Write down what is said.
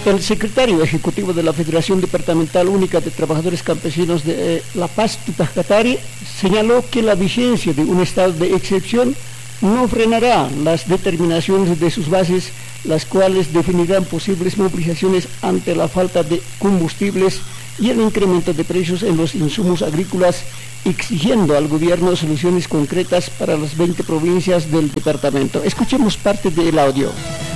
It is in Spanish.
El secretario ejecutivo de la Federación Departamental Única de Trabajadores Campesinos de La Paz, Tupac Katari, señaló que la vigencia de un estado de excepción no frenará las determinaciones de sus bases, las cuales definirán posibles movilizaciones ante la falta de combustibles y el incremento de precios en los insumos agrícolas, exigiendo al gobierno soluciones concretas para las 20 provincias del departamento. Escuchemos parte del audio.